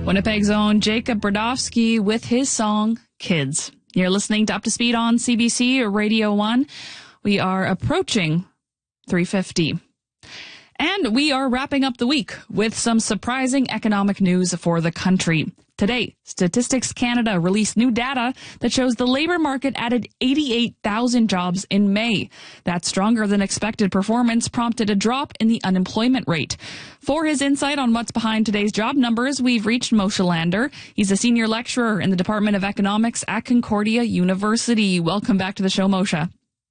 Winnipeg's own Jacob Brodowski with his song, Kids. You're listening to Up to Speed on CBC or Radio 1. We are approaching 3:50. And we are wrapping up the week with some surprising economic news for the country. Today, Statistics Canada released new data that shows the labor market added 88,000 jobs in May. That stronger than expected performance prompted a drop in the unemployment rate. For his insight on what's behind today's job numbers, we've reached Moshe Lander. He's a senior lecturer in the Department of Economics at Concordia University. Welcome back to the show, Moshe.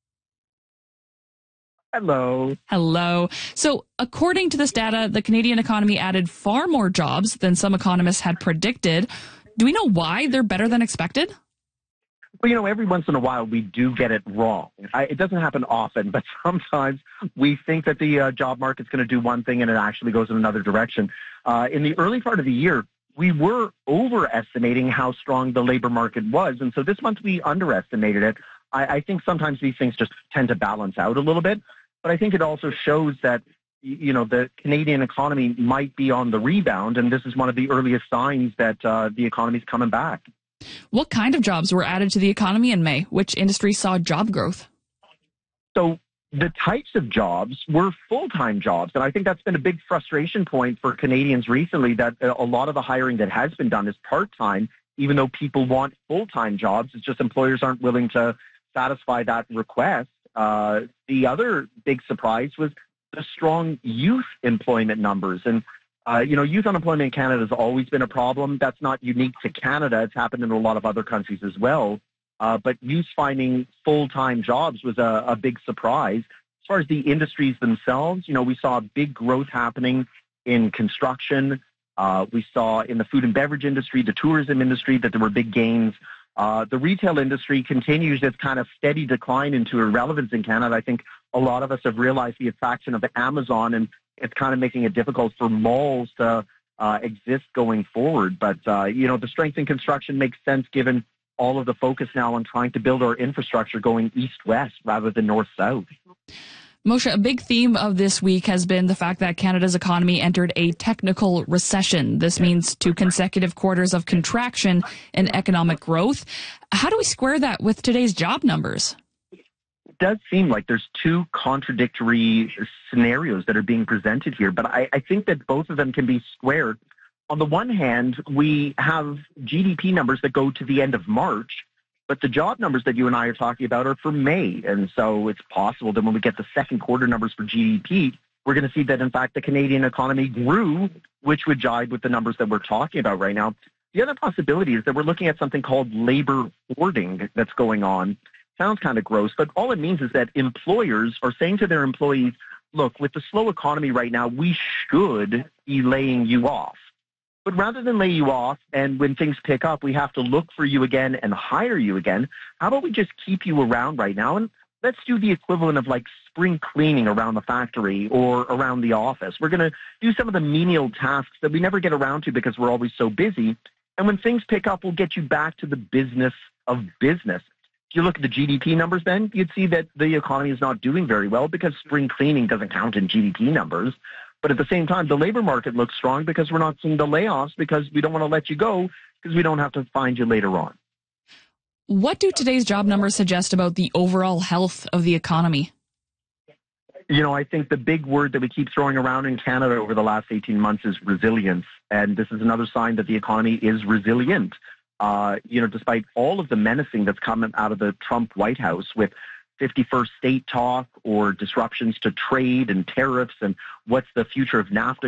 Hello. Hello. So, according to this data, the Canadian economy added far more jobs than some economists had predicted. Do we know why they're better than expected? Well, every once in a while we do get it wrong. It doesn't happen often, but sometimes we think that the job market's going to do one thing and it actually goes in another direction. In the early part of the year, we were overestimating how strong the labor market was, and so this month we underestimated it. I think sometimes these things just tend to balance out a little bit. But I think it also shows that, the Canadian economy might be on the rebound, and this is one of the earliest signs that the economy's coming back. What kind of jobs were added to the economy in May? Which industries saw job growth? So the types of jobs were full-time jobs, and I think that's been a big frustration point for Canadians recently, that a lot of the hiring that has been done is part-time, even though people want full-time jobs. It's just employers aren't willing to satisfy that request. The other big surprise was the strong youth employment numbers. And, youth unemployment in Canada has always been a problem. That's not unique to Canada. It's happened in a lot of other countries as well. But youth finding full-time jobs was a big surprise. As far as the industries themselves, we saw big growth happening in construction. We saw in the food and beverage industry, the tourism industry, that there were big gains. The retail industry continues its kind of steady decline into irrelevance in Canada. I think a lot of us have realized the attraction of Amazon, and it's kind of making it difficult for malls to exist going forward. But, the strength in construction makes sense given all of the focus now on trying to build our infrastructure going east-west rather than north-south. Moshe, a big theme of this week has been the fact that Canada's economy entered a technical recession. This means 2 consecutive quarters of contraction in economic growth. How do we square that with today's job numbers? It does seem like there's 2 contradictory scenarios that are being presented here, but I think that both of them can be squared. On the one hand, we have GDP numbers that go to the end of March, but the job numbers that you and I are talking about are for May. And so it's possible that when we get the second quarter numbers for GDP, we're going to see that, in fact, the Canadian economy grew, which would jibe with the numbers that we're talking about right now. The other possibility is that we're looking at something called labor hoarding that's going on. Sounds kind of gross, but all it means is that employers are saying to their employees, look, with the slow economy right now, we should be laying you off. But rather than lay you off, and when things pick up, we have to look for you again and hire you again, how about we just keep you around right now? And let's do the equivalent of like spring cleaning around the factory or around the office. We're going to do some of the menial tasks that we never get around to because we're always so busy. And when things pick up, we'll get you back to the business of business. If you look at the GDP numbers, then you'd see that the economy is not doing very well because spring cleaning doesn't count in GDP numbers. But at the same time, the labor market looks strong because we're not seeing the layoffs because we don't want to let you go because we don't have to find you later on. What do today's job numbers suggest about the overall health of the economy? I think the big word that we keep throwing around in Canada over the last 18 months is resilience. And this is another sign that the economy is resilient. Despite all of the menacing that's coming out of the Trump White House with 51st state talk or disruptions to trade and tariffs and what's the future of NAFTA